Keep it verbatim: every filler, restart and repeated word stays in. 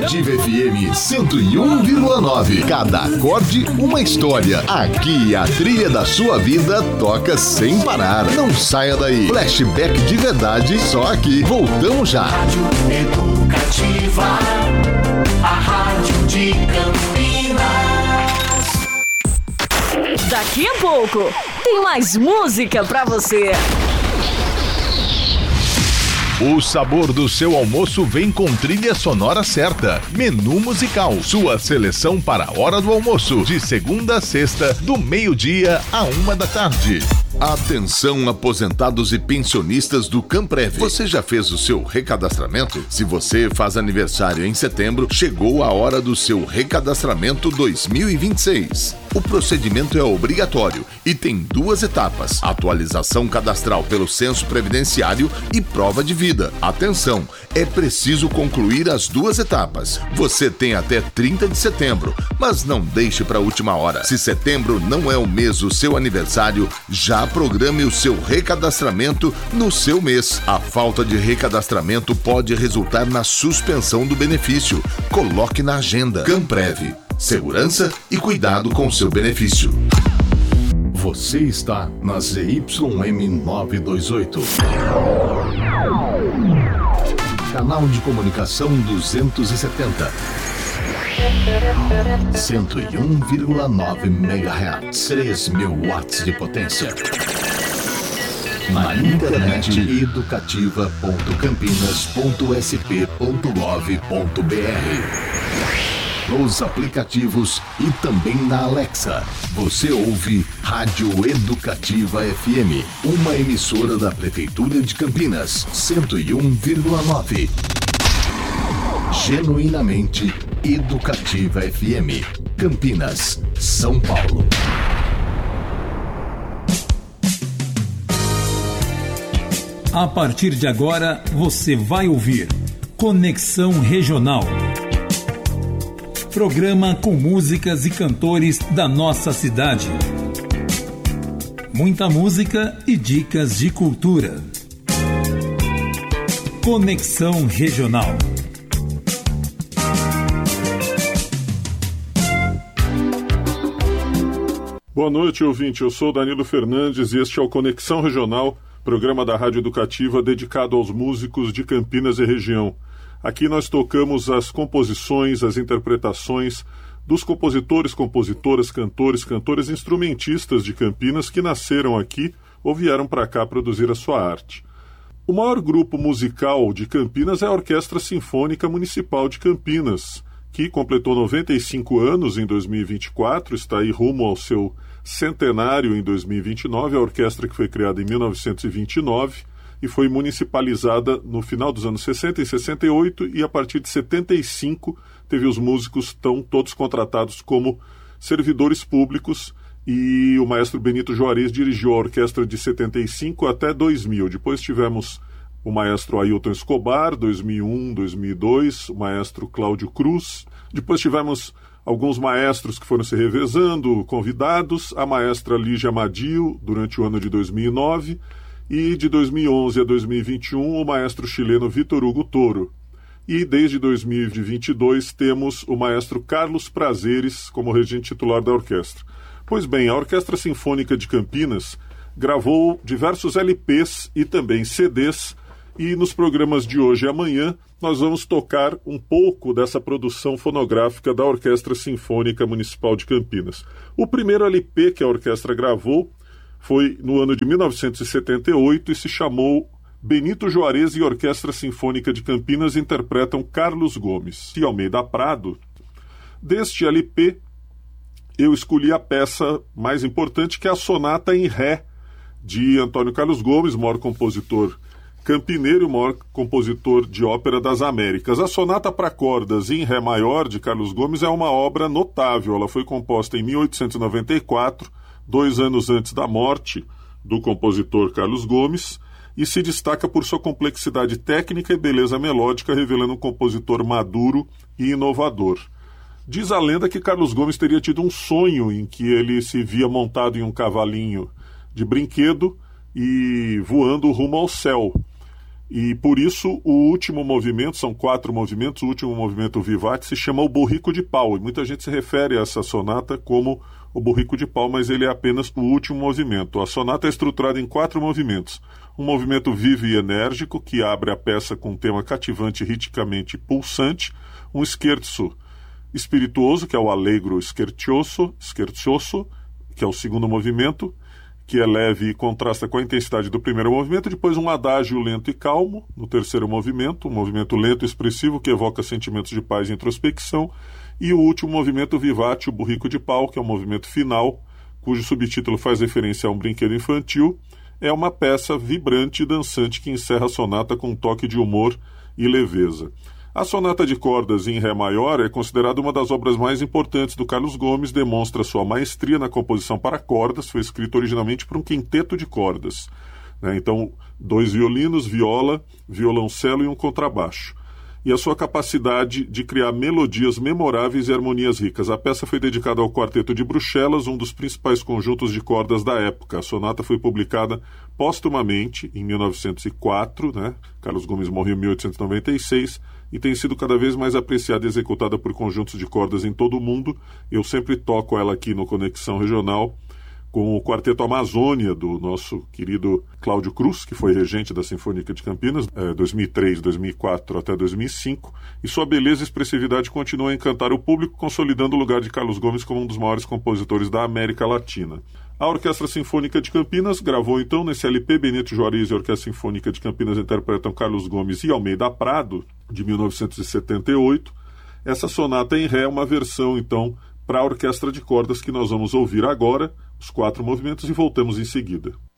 Educativa F M cento e um vírgula nove. Cada acorde, uma história. Aqui a trilha da sua vida toca sem parar. Não saia daí. Flashback de verdade, só aqui. Voltamos já. Rádio Educativa, a rádio de Campinas. Daqui a pouco tem mais música pra você. O sabor do seu almoço vem com trilha sonora certa. Menu musical, sua seleção para a hora do almoço, de segunda a sexta, do meio-dia a uma da tarde. Atenção, aposentados e pensionistas do Camprev. Você já fez o seu recadastramento? Se você faz aniversário em setembro, chegou a hora do seu recadastramento dois mil e vinte e seis. O procedimento é obrigatório e tem duas etapas: atualização cadastral pelo censo previdenciário e prova de vida. Atenção, é preciso concluir as duas etapas. Você tem até trinta de setembro, mas não deixe para a última hora. Se setembro não é o mês do seu aniversário, já programe o seu recadastramento no seu mês. A falta de recadastramento pode resultar na suspensão do benefício. Coloque na agenda. Camprev. Segurança e cuidado com seu benefício. Você está na Z Y M novecentos e vinte e oito. Canal de comunicação duzentos e setenta. cento e um vírgula nove megahertz. três mil watts de potência. Na internet, educativa ponto campinas ponto s p ponto gov ponto b r. Nos aplicativos e também na Alexa. Você ouve Rádio Educativa F M, uma emissora da Prefeitura de Campinas, cento e um vírgula nove. Genuinamente Educativa F M, Campinas, São Paulo. A partir de agora, você vai ouvir Conexão Regional. Programa com músicas e cantores da nossa cidade. Muita música e dicas de cultura. Conexão Regional. Boa noite, ouvinte. Eu sou Danilo Fernandes e este é o Conexão Regional, programa da Rádio Educativa dedicado aos músicos de Campinas e região. Aqui nós tocamos as composições, as interpretações dos compositores, compositoras, cantores, cantores instrumentistas de Campinas que nasceram aqui ou vieram para cá produzir a sua arte. O maior grupo musical de Campinas é a Orquestra Sinfônica Municipal de Campinas, que completou noventa e cinco anos em dois mil e vinte e quatro, está aí rumo ao seu centenário em dois mil e vinte e nove, a orquestra que foi criada em mil novecentos e vinte e nove e foi municipalizada no final dos anos sessenta e sessenta e oito, e a partir de setenta e cinco teve os músicos tão todos contratados como servidores públicos, e o maestro Benito Juarez dirigiu a orquestra de setenta e cinco até dois mil. Depois tivemos o maestro Ailton Escobar, dois mil e um, dois mil e dois, o maestro Cláudio Cruz. Depois tivemos alguns maestros que foram se revezando, convidados, a maestra Lígia Madio, durante o ano de dois mil e nove, e de dois mil e onze a dois mil e vinte e um o maestro chileno Vitor Hugo Toro. E desde dois mil e vinte e dois temos o maestro Carlos Prazeres como regente titular da orquestra. Pois bem, a Orquestra Sinfônica de Campinas gravou diversos L Ps e também C Ds, e nos programas de hoje e amanhã nós vamos tocar um pouco dessa produção fonográfica da Orquestra Sinfônica Municipal de Campinas. O primeiro L P que a orquestra gravou foi no ano de mil novecentos e setenta e oito e se chamou Benito Juarez e Orquestra Sinfônica de Campinas interpretam Carlos Gomes e Almeida Prado. Deste L P, eu escolhi a peça mais importante, que é a Sonata em Ré, de Antônio Carlos Gomes, o maior compositor campineiro e o maior compositor de ópera das Américas. A Sonata para cordas em Ré maior, de Carlos Gomes, é uma obra notável. Ela foi composta em mil oitocentos e noventa e quatro, dois anos antes da morte do compositor Carlos Gomes, e se destaca por sua complexidade técnica e beleza melódica, revelando um compositor maduro e inovador. Diz a lenda que Carlos Gomes teria tido um sonho em que ele se via montado em um cavalinho de brinquedo e voando rumo ao céu. E por isso o último movimento, são quatro movimentos, o último movimento Vivace se chama o Burrico de Pau, e muita gente se refere a essa sonata como o Burrico de Pau, mas ele é apenas o último movimento. A sonata é estruturada em quatro movimentos. Um movimento vivo e enérgico, que abre a peça com um tema cativante e ritmicamente pulsante. Um scherzo espirituoso, que é o allegro scherzioso, scherzioso, que é o segundo movimento, que é leve e contrasta com a intensidade do primeiro movimento. Depois um adágio lento e calmo, no terceiro movimento, um movimento lento e expressivo, que evoca sentimentos de paz e introspecção. E o último movimento Vivace, o Burrico de Pau, que é o movimento final, cujo subtítulo faz referência a um brinquedo infantil. É uma peça vibrante e dançante que encerra a sonata com um toque de humor e leveza. A sonata de cordas em Ré maior é considerada uma das obras mais importantes do Carlos Gomes, demonstra sua maestria na composição para cordas, foi escrito originalmente para um quinteto de cordas. Né? Então, dois violinos, viola, violoncelo e um contrabaixo. E a sua capacidade de criar melodias memoráveis e harmonias ricas. A peça foi dedicada ao Quarteto de Bruxelas, um dos principais conjuntos de cordas da época. A sonata foi publicada póstumamente em mil novecentos e quatro, né? Carlos Gomes morreu em mil oitocentos e noventa e seis, e tem sido cada vez mais apreciada e executada por conjuntos de cordas em todo o mundo. Eu sempre toco ela aqui no Conexão Regional, com o Quarteto Amazônia, do nosso querido Cláudio Cruz, que foi regente da Sinfônica de Campinas, eh, dois mil e três, dois mil e quatro até dois mil e cinco, e sua beleza e expressividade continuam a encantar o público, consolidando o lugar de Carlos Gomes como um dos maiores compositores da América Latina. A Orquestra Sinfônica de Campinas gravou então nesse L P. Benito Juarez e a Orquestra Sinfônica de Campinas interpretam Carlos Gomes e Almeida Prado, de mil novecentos e setenta e oito. Essa sonata em Ré é uma versão, então, para a orquestra de cordas que nós vamos ouvir agora, os quatro movimentos, e voltamos em seguida.